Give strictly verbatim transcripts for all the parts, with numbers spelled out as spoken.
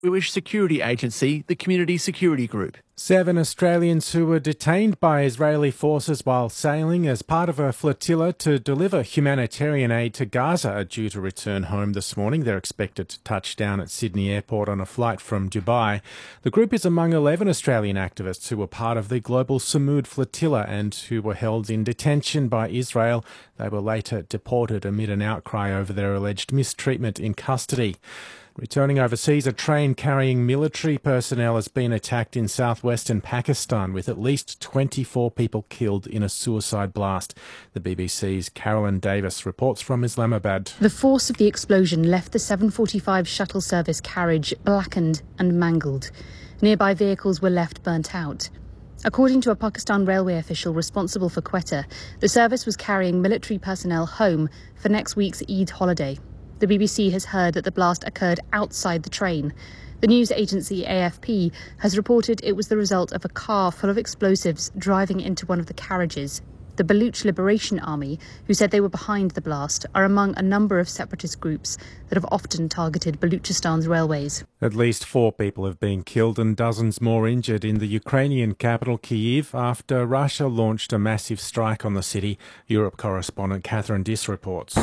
Jewish security agency, the Community Security Group. Seven Australians who were detained by Israeli forces while sailing as part of a flotilla to deliver humanitarian aid to Gaza are due to return home this morning. They're expected to touch down at Sydney Airport on a flight from Dubai. The group is among eleven Australian activists who were part of the Global Samud flotilla and who were held in detention by Israel. They were later deported amid an outcry over their alleged mistreatment in custody. Returning overseas, a train carrying military personnel has been attacked in southwestern Pakistan, with at least twenty-four people killed in a suicide blast. The B B C's Carolyn Davis reports from Islamabad. The force of the explosion left the seven forty-five shuttle service carriage blackened and mangled. Nearby vehicles were left burnt out. According to a Pakistan railway official responsible for Quetta, the service was carrying military personnel home for next week's Eid holiday. The B B C has heard that the blast occurred outside the train. The news agency A F P has reported it was the result of a car full of explosives driving into one of the carriages. The Baluch Liberation Army, who said they were behind the blast, are among a number of separatist groups that have often targeted Baluchistan's railways. At least four people have been killed and dozens more injured in the Ukrainian capital Kyiv after Russia launched a massive strike on the city. Europe correspondent Catherine Diss reports.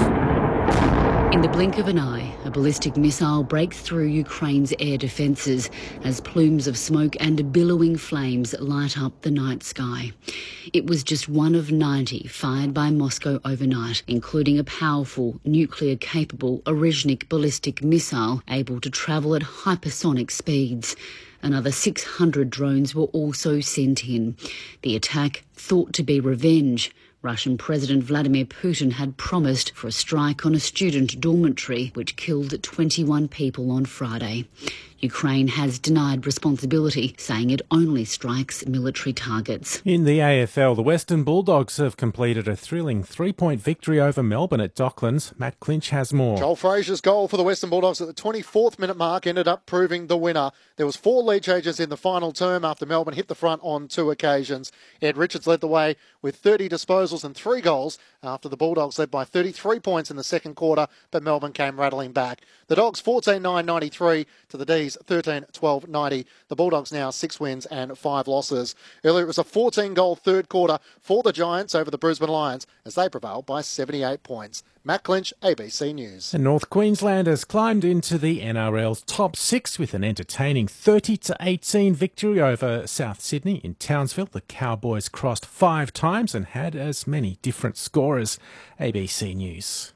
In the blink of an eye, a ballistic missile breaks through Ukraine's air defences as plumes of smoke and billowing flames light up the night sky. It was just one of ninety fired by Moscow overnight, including a powerful nuclear-capable Orezhnik ballistic missile able to travel at hypersonic speeds. Another six hundred drones were also sent in. The attack thought to be revenge. Russian President Vladimir Putin had promised for a strike on a student dormitory, which killed twenty-one people on Friday. Ukraine has denied responsibility, saying it only strikes military targets. In the A F L, the Western Bulldogs have completed a thrilling three-point victory over Melbourne at Docklands. Matt Clinch has more. Joel Frazier's goal for the Western Bulldogs at the twenty-fourth minute mark ended up proving the winner. There was four lead changes in the final term after Melbourne hit the front on two occasions. Ed Richards led the way with thirty disposals and three goals after the Bulldogs led by thirty-three points in the second quarter, but Melbourne came rattling back. The Dogs fourteen nine ninety-three to the D's thirteen twelve ninety. The Bulldogs now six wins and five losses. Earlier it was a fourteen goal third quarter for the Giants over the Brisbane Lions as they prevailed by seventy-eight points. Matt Clinch, A B C News. And North Queensland has climbed into the N R L's top six with an entertaining thirty to eighteen victory over South Sydney in Townsville. The Cowboys crossed five times and had as many different scorers. A B C News.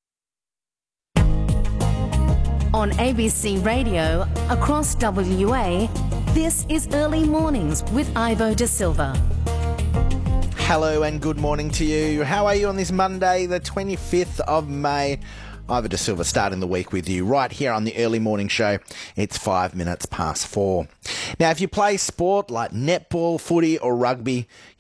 On A B C Radio, across W A, this is Early Mornings with Ivo De Silva. Hello and good morning to you. How are you on this Monday, the twenty-fifth of May? Ivo De Silva starting the week with you right here on the Early Morning Show. It's five minutes past four. Now, if you play sport like netball, footy or rugby,